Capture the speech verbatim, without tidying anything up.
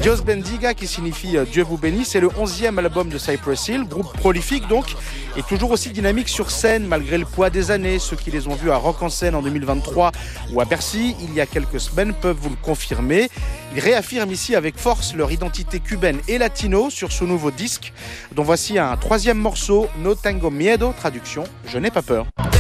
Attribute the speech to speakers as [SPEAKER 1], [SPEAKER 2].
[SPEAKER 1] Dios Bendiga, qui signifie Dieu vous bénisse, c'est le onzième album de Cypress Hill, groupe prolifique donc, et toujours aussi dynamique sur scène malgré le poids des années. Ceux qui les ont vus à Rock en Scène en deux mille vingt-trois ou à Bercy il y a quelques semaines peuvent vous le confirmer. Ils réaffirment ici avec force leur identité cubaine et latino sur ce nouveau disque, dont voici un troisième morceau, No Tengo Miedo, traduction, je n'ai pas peur.